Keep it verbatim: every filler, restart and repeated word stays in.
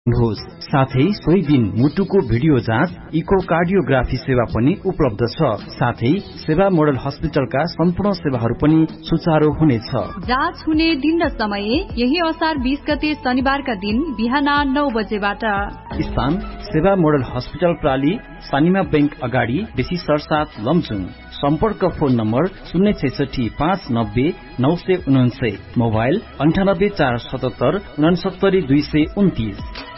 होस् साथै सोही दिन मुटुको भिडियो जाँच इकोकार्डियोग्राफी सेवा पनि उपलब्ध छ। साथै सेवा मोडल हस्पिटलका सम्पूर्ण सेवाहरू पनि सुचारू हुनेछ। जाँच हुने दिन र समय यही असार बीस गते शनिबारका दिन बिहान नौ बजेबाट। स्थान सेवा मोडल हस्पिटल प्राली सानिमा बैंक अगाडि बेसी सरसाथ लमजुङ। सम्पर्क फोन नम्बर शून्य छैसठी पाँच नब्बे नौ सय उनान्सय, मोबाइल अन्ठानब्बे चार सतहत्तर उनासत्तरी दुई सय उन्तिस।